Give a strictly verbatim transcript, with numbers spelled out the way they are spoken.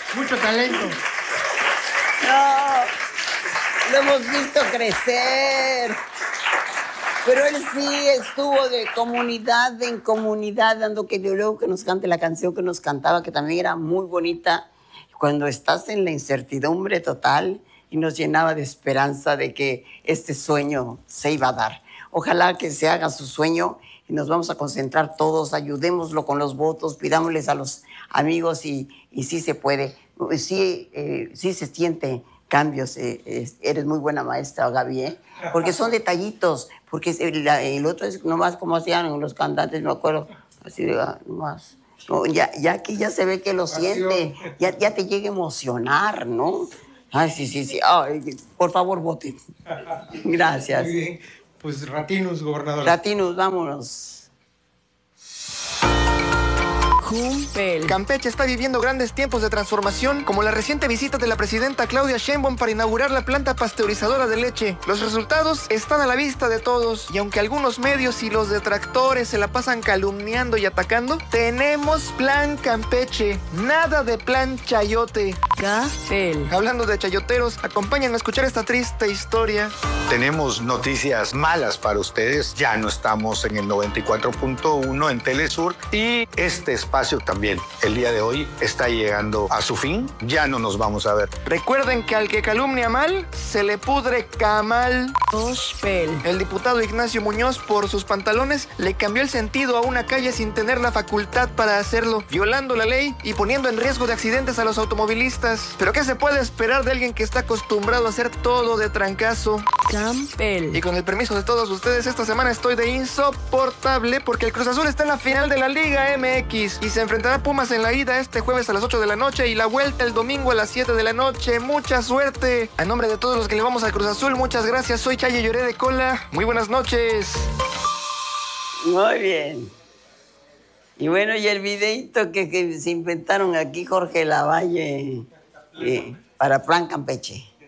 Mucho talento. No, lo hemos visto crecer. Pero él sí estuvo de comunidad en comunidad, dando que luego que nos cante la canción que nos cantaba, que también era muy bonita. Cuando estás en la incertidumbre total, y nos llenaba de esperanza de que este sueño se iba a dar. Ojalá que se haga su sueño y nos vamos a concentrar todos, ayudémoslo con los votos, pidámosles a los amigos y, y sí se puede, sí, eh, sí se siente cambios. Eh, eh, eres muy buena maestra, Gaby, ¿eh? Porque son detallitos, porque el, el otro es nomás como hacían los cantantes, me acuerdo, así de nomás. No, ya, ya aquí ya se ve que lo siente, ya, ya te llega a emocionar, ¿no? Ay, sí, sí, sí. Ay, por favor, voten. Gracias. Muy bien. Pues Ratinus, gobernador. Ratinus, vámonos. Jumpel. Campeche está viviendo grandes tiempos de transformación, como la reciente visita de la presidenta Claudia Sheinbaum para inaugurar la planta pasteurizadora de leche. Los resultados están a la vista de todos, y aunque algunos medios y los detractores se la pasan calumniando y atacando, tenemos plan Campeche, nada de plan chayote. Gafel. Hablando de chayoteros, acompáñenme a escuchar esta triste historia. Tenemos noticias malas para ustedes. Ya no estamos en el noventa y cuatro punto uno en Telesur y este espacio también el día de hoy está llegando a su fin. Ya no nos vamos a ver. Recuerden que al que calumnia mal, se le pudre camal. Gospel. El diputado Ignacio Muñoz, por sus pantalones, le cambió el sentido a una calle sin tener la facultad para hacerlo, violando la ley y poniendo en riesgo de accidentes a los automovilistas. ¿Pero qué se puede esperar de alguien que está acostumbrado a hacer todo de trancazo? Campbell. Y con el permiso de todos ustedes, esta semana estoy de insoportable porque el Cruz Azul está en la final de la Liga M X y se enfrentará a Pumas en la ida este jueves a las ocho de la noche y la vuelta el domingo a las siete de la noche. ¡Mucha suerte! A nombre de todos los que le vamos al Cruz Azul, muchas gracias. Soy Chayo Lloré de Cola. Muy buenas noches. Muy bien. Y bueno, y el videito que, que se inventaron aquí, Jorge Lavalle, eh, para Plan Campeche.